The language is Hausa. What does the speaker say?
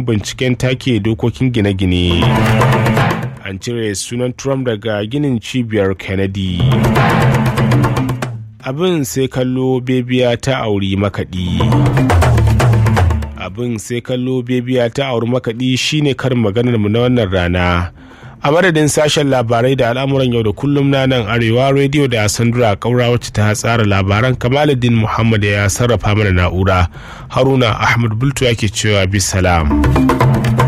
binciken take dokokin gine-gine. An cire sunan Trump daga ginin cibiyar Kennedy. Abin sai kallo bebiya ta auri makaɗi. Abin sai kallo bebiya ta auri makaɗi shine karin maganar mu na wannan rana. A madadin sashen labarai da al'amuran yau da kullum na nan Arewa rediyo da Sandra Kaura wacce ta tsara labaran, Kamaluddin Muhammad ya sarrafa mana na'ura. Haruna Ahmad Bultu yake cewa bisalam.